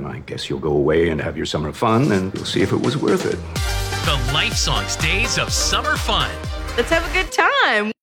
I guess you'll go away and have your summer fun, and you'll see if it was worth it. The Life Songs Days of Summer Fun. Let's have a good time.